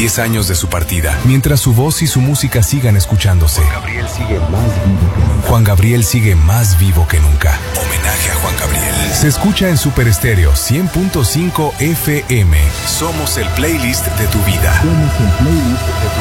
10 años de su partida, mientras su voz y su música sigan escuchándose. Juan Gabriel sigue más vivo que nunca. Homenaje a Juan Gabriel. Se escucha en Super Estéreo 100.5 FM. Somos el playlist de tu vida.